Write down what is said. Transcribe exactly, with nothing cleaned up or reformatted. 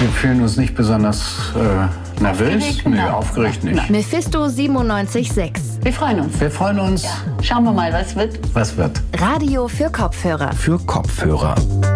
Wir fühlen uns nicht besonders äh, nervös. Aufgeregt? Nee, Nein. aufgeregt nicht. Nein. Mephisto siebenundneunzig Komma sechs. Wir freuen uns. Wir freuen uns. Schauen wir mal, was wird. Was wird? Radio für Kopfhörer. Für Kopfhörer.